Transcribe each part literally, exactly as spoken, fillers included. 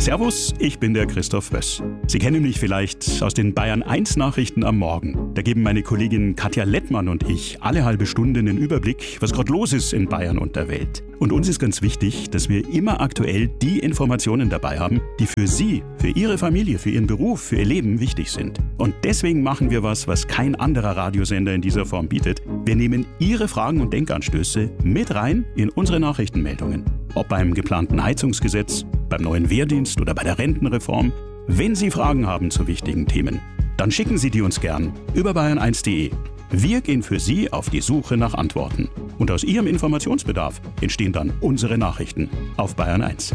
Servus, ich bin der Christoph Wöss. Sie kennen mich vielleicht aus den Bayern eins Nachrichten am Morgen. Da geben meine Kollegin Katja Lettmann und ich alle halbe Stunde einen Überblick, was gerade los ist in Bayern und der Welt. Und uns ist ganz wichtig, dass wir immer aktuell die Informationen dabei haben, die für Sie, für Ihre Familie, für Ihren Beruf, für Ihr Leben wichtig sind. Und deswegen machen wir was, was kein anderer Radiosender in dieser Form bietet. Wir nehmen Ihre Fragen und Denkanstöße mit rein in unsere Nachrichtenmeldungen. Ob beim geplanten Heizungsgesetz, beim neuen Wehrdienst oder bei der Rentenreform. Wenn Sie Fragen haben zu wichtigen Themen, dann schicken Sie die uns gern über bayern eins punkt de. Wir gehen für Sie auf die Suche nach Antworten. Und aus Ihrem Informationsbedarf entstehen dann unsere Nachrichten auf Bayern eins.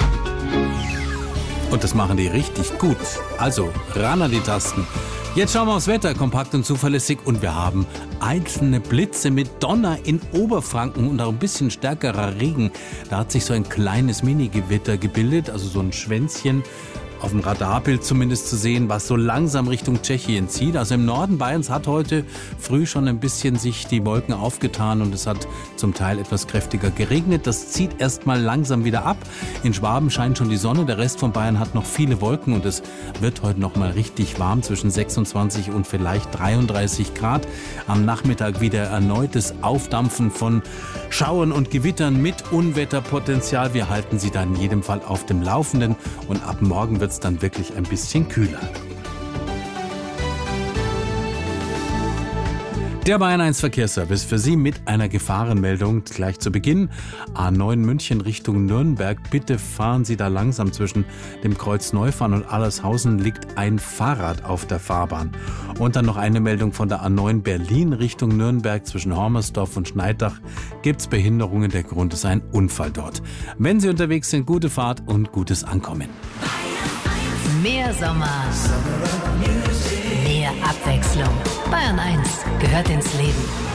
Und das machen die richtig gut. Also, ran an die Tasten. Jetzt schauen wir aufs Wetter, kompakt und zuverlässig. Und wir haben einzelne Blitze mit Donner in Oberfranken und auch ein bisschen stärkerer Regen. Da hat sich so ein kleines Mini-Gewitter gebildet, also so ein Schwänzchen auf dem Radarbild zumindest zu sehen, was so langsam Richtung Tschechien zieht. Also im Norden Bayerns hat heute früh schon ein bisschen sich die Wolken aufgetan und es hat zum Teil etwas kräftiger geregnet. Das zieht erstmal langsam wieder ab. In Schwaben scheint schon die Sonne. Der Rest von Bayern hat noch viele Wolken und es wird heute noch mal richtig warm, zwischen sechsundzwanzig und vielleicht dreiunddreißig Grad. Am Nachmittag wieder erneutes Aufdampfen von Schauern und Gewittern mit Unwetterpotenzial. Wir halten Sie da in jedem Fall auf dem Laufenden und ab morgen wird es dann wirklich ein bisschen kühler. Der Bayern eins Verkehrsservice für Sie mit einer Gefahrenmeldung gleich zu Beginn. A neun München Richtung Nürnberg. Bitte fahren Sie da langsam. Zwischen dem Kreuz Neufahren und Allershausen liegt ein Fahrrad auf der Fahrbahn. Und dann noch eine Meldung von der A neun Berlin Richtung Nürnberg. Zwischen Hormersdorf und Schneidach gibt es Behinderungen. Der Grund ist ein Unfall dort. Wenn Sie unterwegs sind, gute Fahrt und gutes Ankommen. Mehr Sommer, mehr Abwechslung. Bayern eins gehört ins Leben.